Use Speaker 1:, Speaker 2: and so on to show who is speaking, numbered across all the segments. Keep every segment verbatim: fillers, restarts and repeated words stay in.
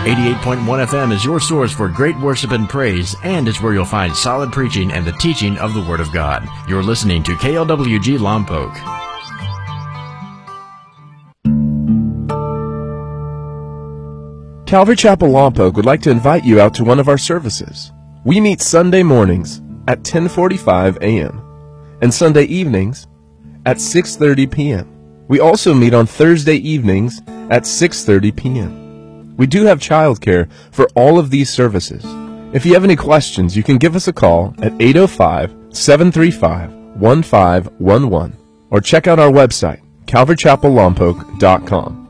Speaker 1: eighty-eight point one F M is your source for great worship and praise, and it's where you'll find solid preaching and the teaching of the Word of God. You're listening to K L W G Lompoc.
Speaker 2: Calvary Chapel Lompoc would like to invite you out to one of our services. We meet Sunday mornings at ten forty-five a m and Sunday evenings at six thirty p m We also meet on Thursday evenings at six thirty p m We do have childcare for all of these services. If you have any questions, you can give us a call at eight oh five, seven three five, one five one one or check out our website, calvary chapel lompoc dot com.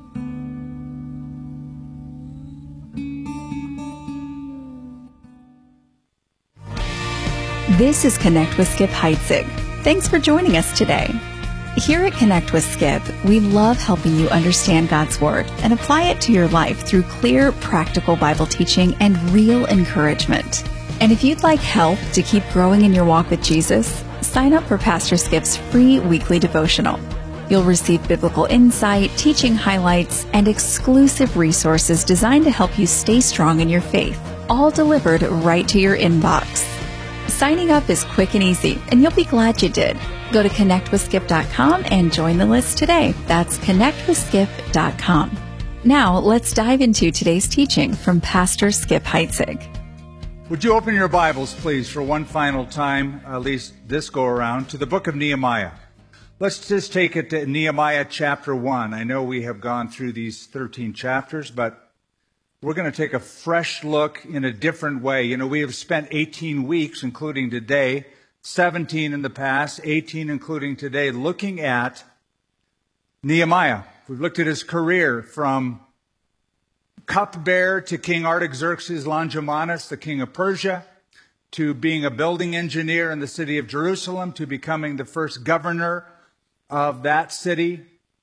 Speaker 3: This is Connect with Skip Heitzig. Thanks for joining us today. Here at Connect with Skip, we love helping you understand God's Word and apply it to your life through clear, practical Bible teaching and real encouragement. And if you'd like help to keep growing in your walk with Jesus, sign up for Pastor Skip's free weekly devotional. You'll receive biblical insight, teaching highlights, and exclusive resources designed to help you stay strong in your faith, all delivered right to your inbox. Signing up is quick and easy, and you'll be glad you did. Go to connect with skip dot com and join the list today. That's connect with skip dot com. Now, let's dive into today's teaching from Pastor Skip Heitzig.
Speaker 4: Would you open your Bibles, please, for one final time, at least this go-around, to the book of Nehemiah. Let's just take it to Nehemiah chapter one. I know we have gone through these thirteen chapters, but we're going to take a fresh look in a different way. You know, we have spent eighteen weeks, including today, seventeen in the past, eighteen including today, looking at Nehemiah. We've looked at his career from cupbearer to King Artaxerxes Longimanus, the king of Persia, to being a building engineer in the city of Jerusalem, to becoming the first governor of that city.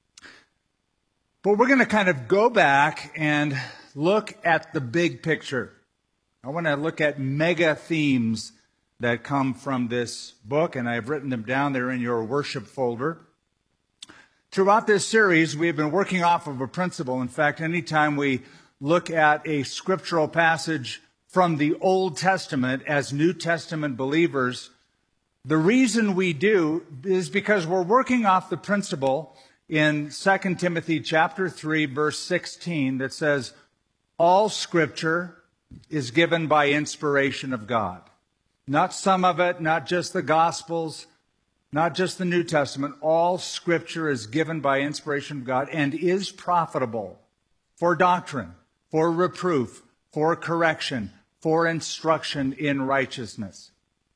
Speaker 4: But we're going to kind of go back and look at the big picture. I want to look at mega themes that come from this book, and I've written them down there in your worship folder. Throughout this series, we have been working off of a principle. In fact, anytime we look at a scriptural passage from the Old Testament as New Testament believers, the reason we do is because we're working off the principle in Second Timothy chapter three, verse sixteen, that says, all Scripture is given by inspiration of God. Not some of it, not just the Gospels, not just the New Testament. All Scripture is given by inspiration of God and is profitable for doctrine, for reproof, for correction, for instruction in righteousness.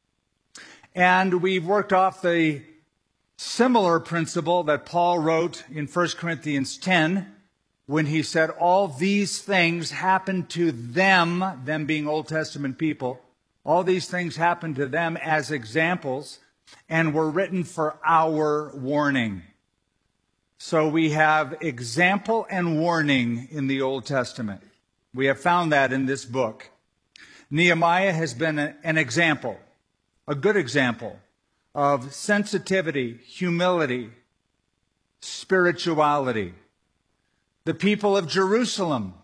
Speaker 4: And we've worked off the similar principle that Paul wrote in First Corinthians ten, when he said, all these things happened to them, them being Old Testament people, all these things happened to them as examples and were written for our warning. So we have example and warning in the Old Testament. We have found that in this book. Nehemiah has been a, an example, a good example of sensitivity, humility, spirituality. The people of Jerusalem